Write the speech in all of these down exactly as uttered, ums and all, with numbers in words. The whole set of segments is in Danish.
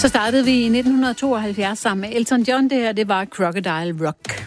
Så startede vi i nitten tooghalvfjerds sammen med Elton John. Det her, det var Crocodile Rock.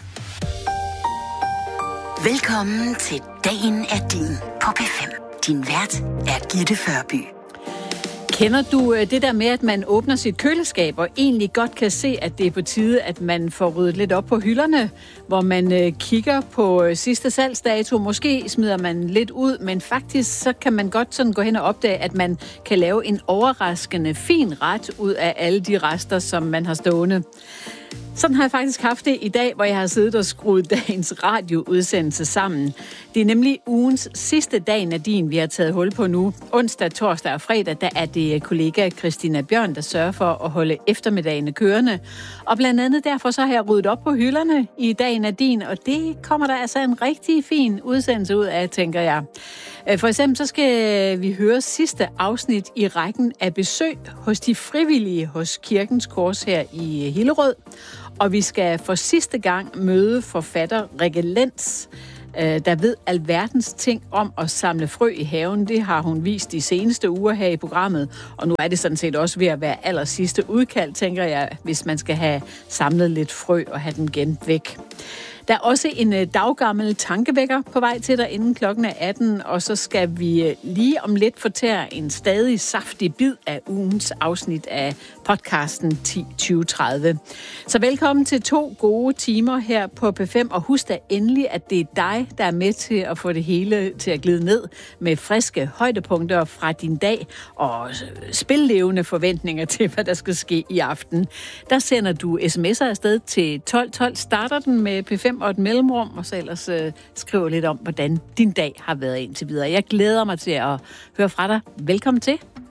Velkommen til Dagen er din på P fem. Din vært er Gitte Førby. Kender du det der med, at man åbner sit køleskab og egentlig godt kan se, at det er på tide, at man får ryddet lidt op på hylderne, hvor man kigger på sidste salgsdato. Måske smider man lidt ud, men faktisk så kan man godt sådan gå hen og opdage, at man kan lave en overraskende fin ret ud af alle de rester, som man har stående. Sådan har jeg faktisk haft det i dag, hvor jeg har siddet og skruet dagens radioudsendelse sammen. Det er nemlig ugens sidste dag, Nadine, vi har taget hul på nu. Onsdag, torsdag og fredag, der er det kollega Christina Bjørn, der sørger for at holde eftermiddagene kørende. Og blandt andet derfor så har jeg ryddet op på hylderne i dag, Nadine, og det kommer der altså en rigtig fin udsendelse ud af, tænker jeg. For eksempel så skal vi høre sidste afsnit i rækken af besøg hos de frivillige hos Kirkens Kors her i Hillerød. Og vi skal for sidste gang møde forfatter Rikke Lenz, der ved alverdens ting om at samle frø i haven. Det har hun vist de seneste uger her i programmet, og nu er det sådan set også ved at være aller sidste udkald, tænker jeg, hvis man skal have samlet lidt frø og have den gemt væk. Der er også en daggammel tankevækker på vej til dig inden klokken er atten, og så skal vi lige om lidt fortære en stadig saftig bid af ugens afsnit af podcasten ti tyve tredive. Så velkommen til to gode timer her på P fem, og husk da endelig, at det er dig, der er med til at få det hele til at glide ned med friske højdepunkter fra din dag og spillevende forventninger til, hvad der skal ske i aften. Der sender du sms'er afsted til tolv tolv, starter den med P fem og et mellemrum, og så ellers øh, skriver lidt om, hvordan din dag har været indtil videre. Jeg glæder mig til at høre fra dig. Velkommen til.